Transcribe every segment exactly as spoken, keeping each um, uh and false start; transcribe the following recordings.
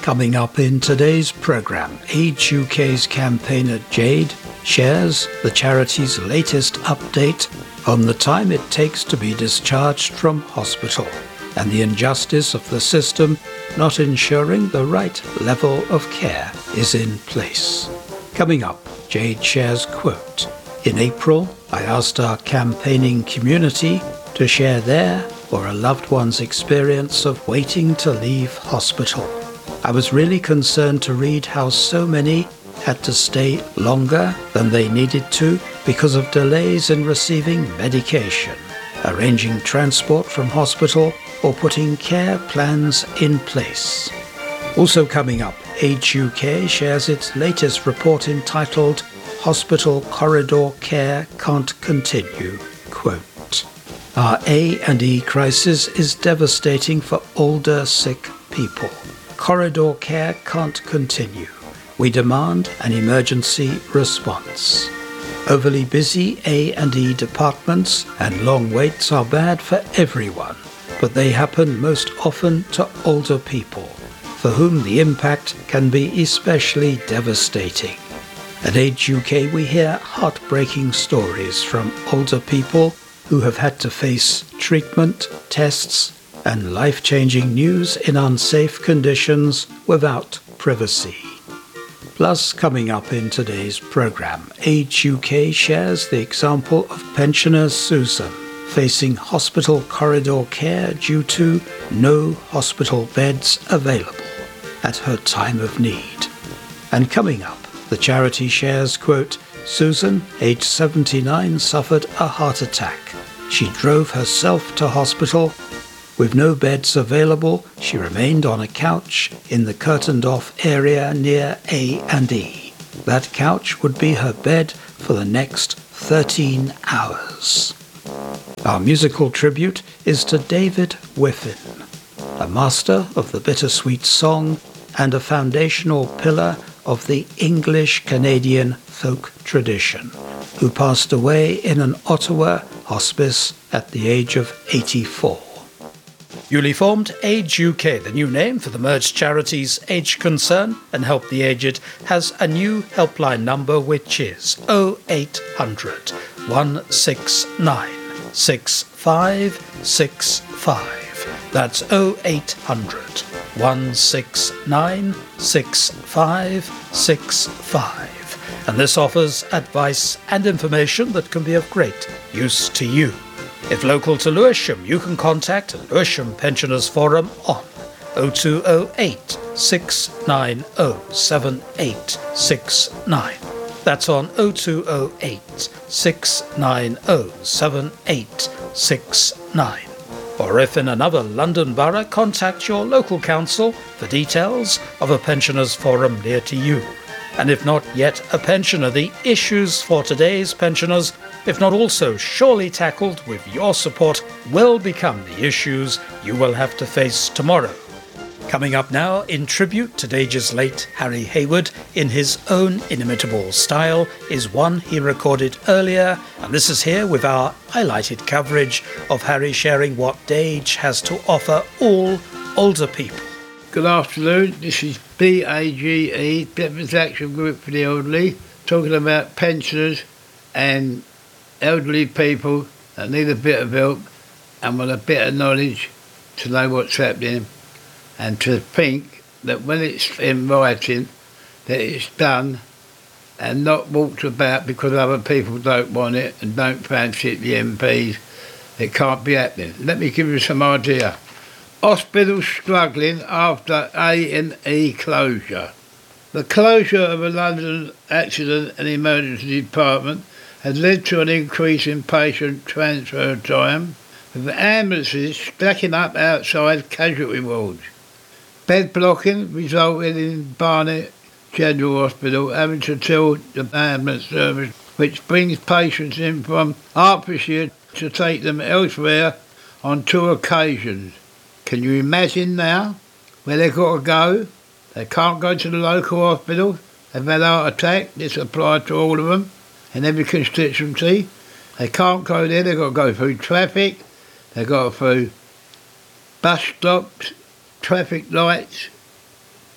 Coming up in today's programme, Age U K's campaigner Jade shares the charity's latest update on the time it takes to be discharged from hospital and the injustice of the system not ensuring the right level of care is in place. Coming up, Jade shares, quote, "In April, I asked our campaigning community to share their or a loved one's experience of waiting to leave hospital. I was really concerned to read how so many had to stay longer than they needed to because of delays in receiving medication, arranging transport from hospital, or putting care plans in place." Also coming up, Age U K shares its latest report entitled "Hospital Corridor Care Can't Continue." Quote, "Our A and E crisis is devastating for older, sick people. Corridor care can't continue. We demand an emergency response. Overly busy A and E departments and long waits are bad for everyone, but they happen most often to older people, for whom the impact can be especially devastating. At Age U K, we hear heartbreaking stories from older people who have had to face treatment, tests, and life-changing news in unsafe conditions without privacy." Plus, coming up in today's programme, Age U K shares the example of pensioner Susan facing hospital corridor care due to no hospital beds available at her time of need. And coming up, the charity shares, quote, "Susan, age seventy-nine, suffered a heart attack. She drove herself to hospital. With no beds available, she remained on a couch in the curtained-off area near A and E. That couch would be her bed for the next thirteen hours." Our musical tribute is to David Whiffin, a master of the bittersweet song and a foundational pillar of the English-Canadian folk tradition, who passed away in an Ottawa hospice at the age of eighty-four. Newly formed Age U K, the new name for the merged charities Age Concern and Help the Aged, has a new helpline number which is oh eight hundred, one six nine, six five six five. That's oh eight hundred, one six nine, six five six five. And this offers advice and information that can be of great use to you. If local to Lewisham, you can contact Lewisham Pensioners Forum on oh two oh eight, six nine oh, seven eight six nine. That's on oh two oh eight, six nine oh, seven eight six nine. Or if in another London borough, contact your local council for details of a pensioners forum near to you. And if not yet a pensioner, the issues for today's pensioners, if not also surely tackled with your support, will become the issues you will have to face tomorrow. Coming up now, in tribute to Dage's late Harry Hayward, in his own inimitable style, is one he recorded earlier, and this is here with our highlighted coverage of Harry sharing what Dage has to offer all older people. Good afternoon, this is B A G E, Veterans Action Group for the Elderly, talking about pensioners and elderly people that need a bit of help and want a bit of knowledge to know what's happening, and to think that when it's in writing that it's done and not walked about because other people don't want it and don't fancy it, the M Ps. It can't be happening. Let me give you some idea. Hospitals struggling after A and E closure. The closure of a London accident and emergency department has led to an increase in patient transfer time, with ambulances stacking up outside casualty wards. Bed blocking resulted in Barnet General Hospital having to tell the ambulance service, which brings patients in from Hertfordshire, to take them elsewhere on two occasions. Can you imagine now where they've got to go? They can't go to the local hospital. They've had a heart attack. This applies to all of them in every constituency. They can't go there. They've got to go through traffic. They've got to go through bus stops, traffic lights,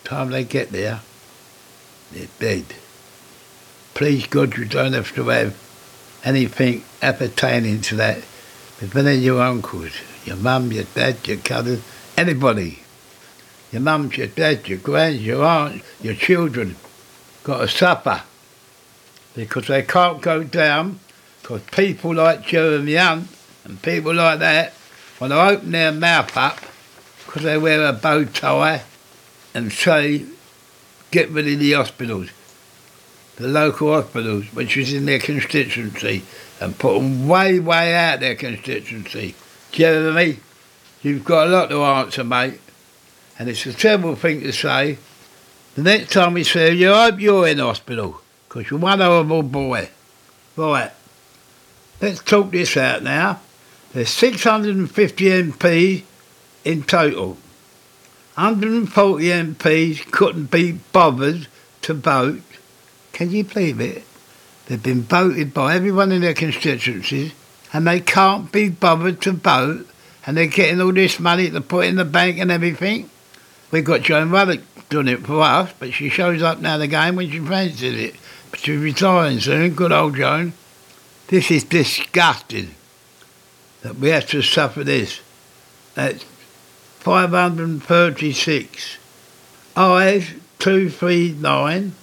Time they get there, they're dead. Please God, you don't have to have anything appertaining to that with any of your uncles, your mum, your dad, your cousin, anybody. Your mums, your dad, your grands, your aunts, your children got to suffer because they can't go down because people like Jeremy Hunt and people like that want to open their mouth up because they wear a bow tie and say, get rid of the hospitals, the local hospitals, which is in their constituency, and put them way, way out their constituency. Jeremy, you've got a lot to answer, mate. And it's a terrible thing to say. The next time we see you, I hope you're in hospital, because you're one horrible boy. Right, let's talk this out now. There's six hundred fifty M Ps in total. one hundred forty M Ps couldn't be bothered to vote. Can you believe it? They've been voted by everyone in their constituencies, and they can't be bothered to vote, and they're getting all this money to put in the bank and everything. We've got Joan Ruddock doing it for us, but she shows up now and again when she fancies it. But she's retiring soon, good old Joan. This is disgusting that we have to suffer this. That's five hundred thirty-six. Ayes, two thirty-nine.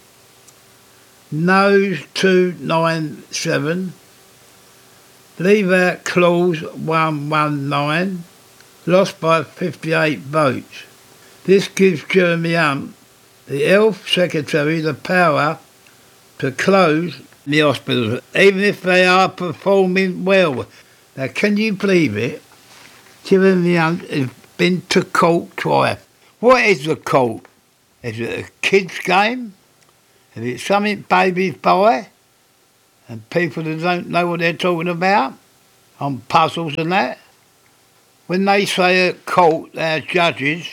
Noes, two ninety-seven. Leave out clause one nineteen. Lost by fifty-eight votes. This gives Jeremy Hunt, the Health Secretary, the power to close the hospitals, even if they are performing well. Now, can you believe it? Jeremy Hunt has been to court twice. What is the court? Is it a kid's game? Is it something babies buy? And people that don't know what they're talking about? On puzzles and that? When they say at court, our judges,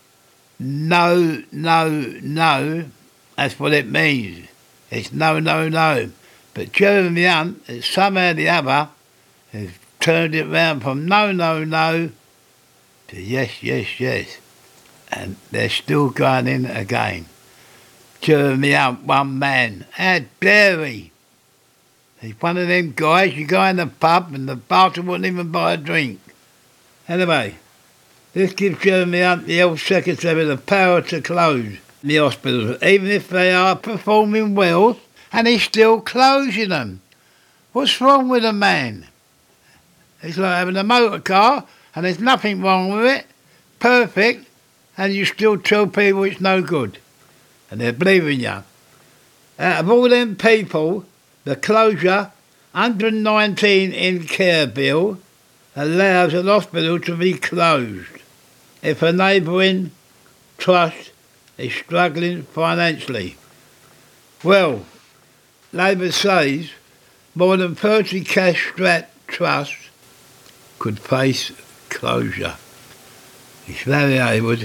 no, no, no, that's what it means. It's no, no, no. But Jeremy Hunt, somehow or the other, has turned it round from no, no, no to yes, yes, yes. And they're still going in again. Jeremy Hunt, one man. How dare he? He's one of them guys, you go in the pub and the bartender wouldn't even buy a drink. Anyway, this gives Jeremy Hunt, the Health Secretary, the power to close the hospitals, even if they are performing well, and he's still closing them. What's wrong with a man? It's like having a motor car, and there's nothing wrong with it, perfect, and you still tell people it's no good, and they're believing you. Out of all them people, the closure, one hundred nineteen in care bill, allows an hospital to be closed if a neighbouring trust is struggling financially. Well, Labour says more than thirty cash-strapped trusts could face closure. It's Larry Hayward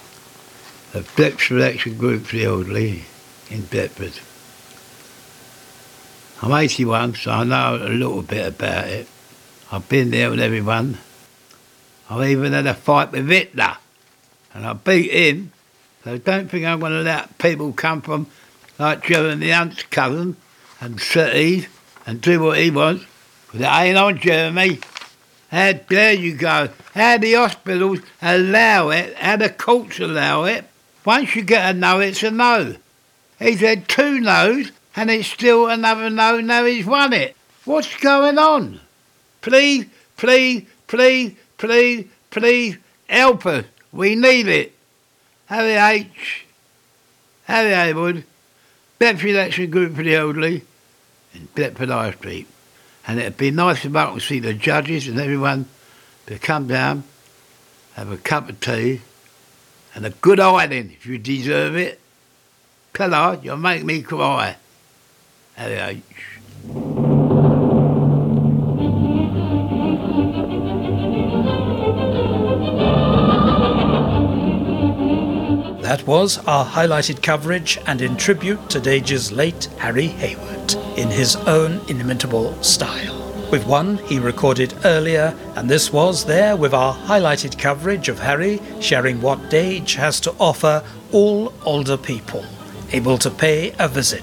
of Deptford Action Group for the Elderly in Deptford. I'm eighty-one, so I know a little bit about it. I've been there with everyone. I've even had a fight with Hitler, and I beat him, so don't think I'm going to let people come from like Jeremy Hunt's cousin and cities and do what he wants, because it ain't on Jeremy. How dare you go? How the hospitals allow it, how the courts allow it. Once you get a no, it's a no. He's had two no's, and it's still another no, now he's won it. What's going on? Please, please, please, please, please, help us. We need it. Harry H. Harry Hayward, Deptford Action Group for the Elderly in Deptford High Street. And it'd be nice if I could see the judges and everyone to come down, have a cup of tea, and a good ironing if you deserve it. Colour, you'll make me cry. Harry H. That was our highlighted coverage, and in tribute to Dage's late Harry Hayward, in his own inimitable style. with one he recorded earlier, and this was there with our highlighted coverage of Harry sharing what Dage has to offer all older people able to pay a visit.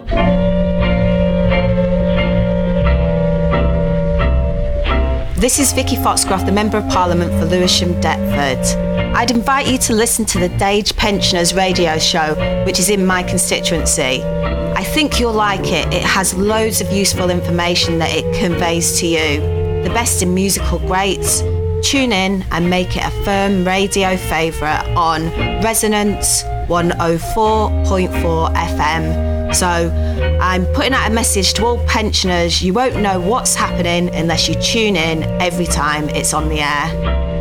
This is Vicky Foxcroft, the Member of Parliament for Lewisham Deptford. I'd invite you to listen to the Dage Pensioners radio show, which is in my constituency. I think you'll like it. It has loads of useful information that it conveys to you. The best in musical greats. Tune in and make it a firm radio favourite on Resonance one oh four point four F M. So I'm putting out a message to all pensioners. You won't know what's happening unless you tune in every time it's on the air.